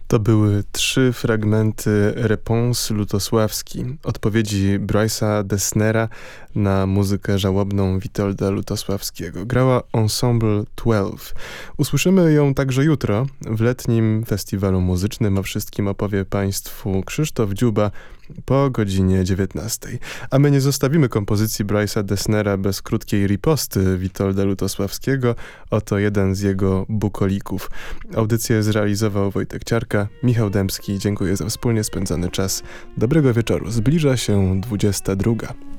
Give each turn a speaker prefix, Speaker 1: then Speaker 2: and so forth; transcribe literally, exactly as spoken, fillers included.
Speaker 1: To były trzy fragmenty Réponse Lutosławski, odpowiedzi Bryce'a Dessnera na muzykę żałobną Witolda Lutosławskiego. Grała Ensemble dwanaście. Usłyszymy ją także jutro w letnim festiwalu muzycznym. O wszystkim opowie Państwu Krzysztof Dziuba po godzinie dziewiętnastej. A my nie zostawimy kompozycji Bryce'a Dessnera bez krótkiej riposty Witolda Lutosławskiego. Oto jeden z jego bukolików. Audycję zrealizował Wojtek Ciarka, Michał Dębski. Dziękuję za wspólnie spędzony czas. Dobrego wieczoru. Zbliża się dwudziesta druga.